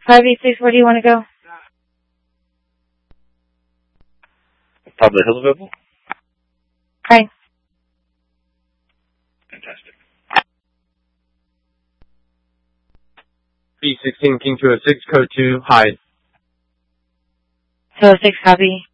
586, where do you want to go? Top of the Hills available? Hi. Fantastic. B16 King 206, code 2, hide. 206, copy.